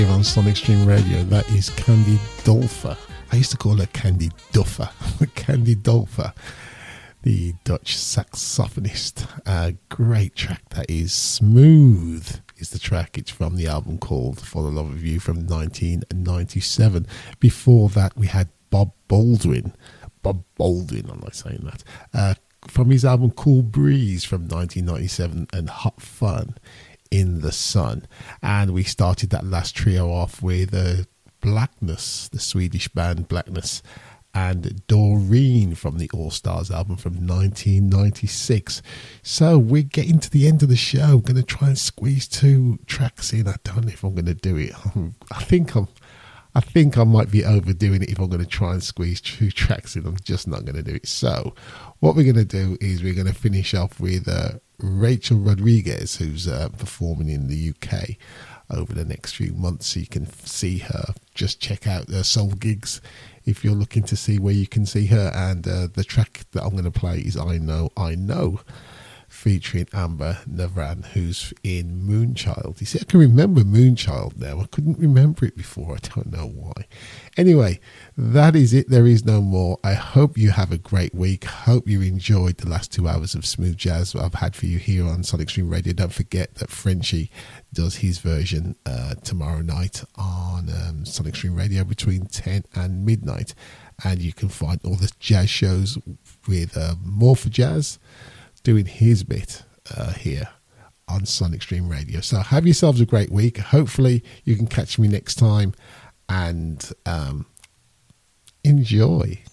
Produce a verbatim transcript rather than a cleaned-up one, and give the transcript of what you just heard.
On Sonic Stream Radio, that is Candy Dulfer. I used to call her Candy Duffer. Candy Dulfer, the Dutch saxophonist. A great track that is. Smooth is the track. It's from the album called For the Love of You from nineteen ninety-seven. Before that, we had Bob Baldwin. Bob Baldwin, I'm not saying that. Uh, from his album Cool Breeze from nineteen ninety-seven and Hot Fun in the Sun. And we started that last trio off with uh, Blackness, the Swedish band Blackness, and Doreen from the All Stars album from nineteen ninety-six. So we're getting to the end of the show. I'm going to try and squeeze two tracks in. I don't know if I'm going to do it. I think I'm I think I might be overdoing it if I'm going to try and squeeze two tracks in. I'm just not going to do it. So what we're going to do is we're going to finish off with uh, Rachel Rodriguez, who's uh, performing in the U K over the next few months. So you can see her. Just check out her Soul Gigs if you're looking to see where you can see her. And uh, the track that I'm going to play is I Know, I Know, featuring Amber Navran, who's in Moonchild. You see, I can remember Moonchild now. I couldn't remember it before. I don't know why. Anyway, that is it. There is no more. I hope you have a great week. Hope you enjoyed the last two hours of smooth jazz I've had for you here on Sonic Stream Radio. Don't forget that Frenchie does his version uh, tomorrow night on um, Sonic Stream Radio between ten and midnight. And you can find all the jazz shows with uh, More for Jazz doing his bit uh, here on Sonic Stream Radio. So have yourselves a great week. Hopefully you can catch me next time and um, enjoy.